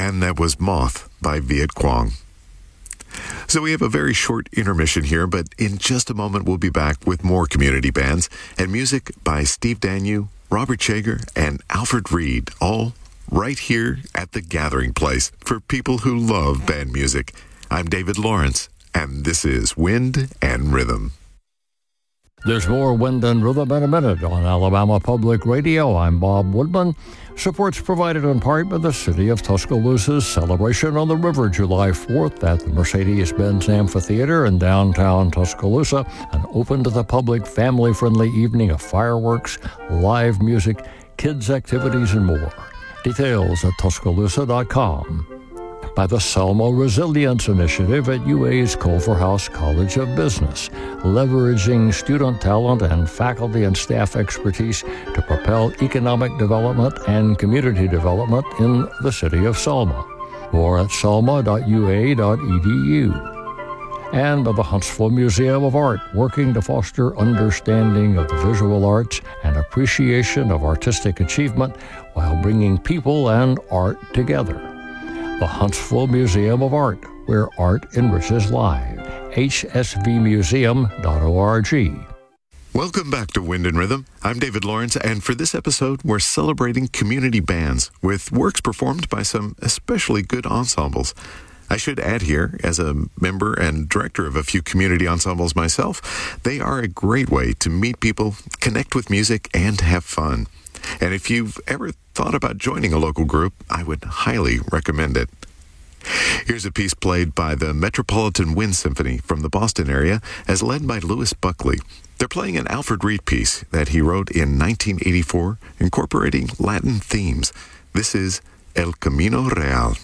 And that was Moth by Viet Quang. So we have a very short intermission here, but in just a moment we'll be back with more community bands and music by Steve Danyu, Robert Chager, and Alfred Reed, all right here at the Gathering Place for people who love band music. I'm David Lawrence, and this is Wind and Rhythm. There's more Wind and Rhythm in a minute on Alabama Public Radio. I'm Bob Woodman. Support's provided in part by the City of Tuscaloosa's Celebration on the River, July 4th at the Mercedes-Benz Amphitheater in downtown Tuscaloosa, an open to the public, family-friendly evening of fireworks, live music, kids' activities, and more. Details at Tuscaloosa.com. By the Selma Resilience Initiative at UA's Culverhouse College of Business, leveraging student talent and faculty and staff expertise to propel economic development and community development in the city of Selma. More at selma.ua.edu. And by the Huntsville Museum of Art, working to foster understanding of the visual arts and appreciation of artistic achievement while bringing people and art together. The Huntsville Museum of Art, where art enriches lives. hsvmuseum.org. Welcome back to Wind and Rhythm. I'm David Lawrence, and for this episode, we're celebrating community bands with works performed by some especially good ensembles. I should add here, as a member and director of a few community ensembles myself, they are a great way to meet people, connect with music, and have fun. And if you've ever thought about joining a local group, I would highly recommend it. Here's a piece played by the Metropolitan Wind Symphony from the Boston area, as led by Louis Buckley. They're playing an Alfred Reed piece that he wrote in 1984, incorporating Latin themes. This is El Camino Real.